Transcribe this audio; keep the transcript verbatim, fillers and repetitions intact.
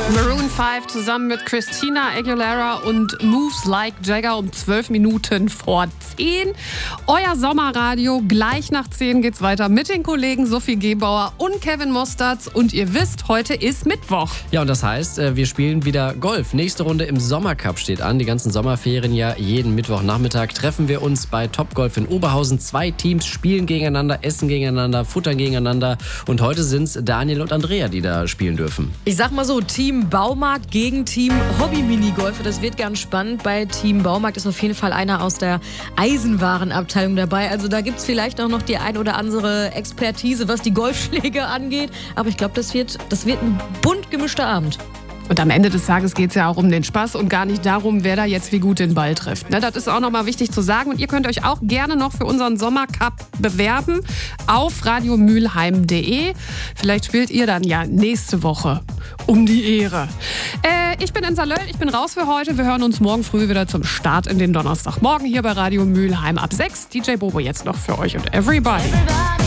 Maroon fünf zusammen mit Christina Aguilera und Moves Like Jagger um zwölf Minuten vor zehn. Euer Sommerradio, gleich nach zehn geht's weiter mit den Kollegen Sophie Gebauer und Kevin Mosterz. Und ihr wisst, heute ist Mittwoch. Ja, und das heißt, wir spielen wieder Golf. Nächste Runde im Sommercup steht an. Die ganzen Sommerferien ja. Jeden Mittwochnachmittag treffen wir uns bei Topgolf in Oberhausen. Zwei Teams spielen gegeneinander, essen gegeneinander, futtern gegeneinander. Und heute sind's Daniel und Andrea, die da spielen dürfen. Ich sag mal so, Team Baumarkt gegen Team Hobby-Minigolfer. Das wird ganz spannend. Bei Team Baumarkt ist auf jeden Fall einer aus der Eisenwarenabteilung dabei. Also da gibt's vielleicht auch noch die ein oder andere Expertise, was die Golfschläge angeht. Aber ich glaube, das wird, das wird ein bunt gemischter Abend. Und am Ende des Tages geht es ja auch um den Spaß und gar nicht darum, wer da jetzt wie gut den Ball trifft. Ne, das ist auch nochmal wichtig zu sagen. Und ihr könnt euch auch gerne noch für unseren Sommercup bewerben auf radiomülheim punkt de. Vielleicht spielt ihr dann ja nächste Woche um die Ehre. Äh, ich bin Insa Löll, ich bin raus für heute. Wir hören uns morgen früh wieder zum Start in den Donnerstagmorgen hier bei Radio Mülheim ab sechs. D J Bobo jetzt noch für euch und Everybody. Everybody.